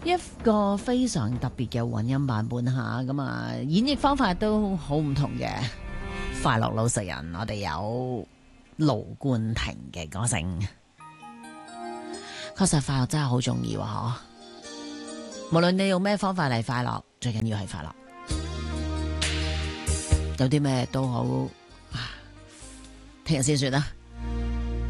一個非常特別嘅混音版本吓，咁啊演繹方法都好唔同嘅。快樂老實人，我哋有盧冠廷嘅歌聲，確實快樂真係好重要啊！嗬，無論你用咩方法嚟快樂，最緊要係快樂。有啲咩都好，聽日先算啦。